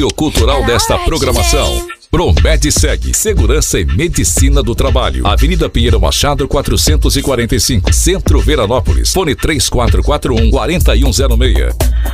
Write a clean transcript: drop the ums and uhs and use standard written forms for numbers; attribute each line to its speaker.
Speaker 1: sociocultural desta programação. ProMedseg, Segurança e Medicina do Trabalho. Avenida Pinheiro Machado, 445, Centro Veranópolis. Fone 3441-4106.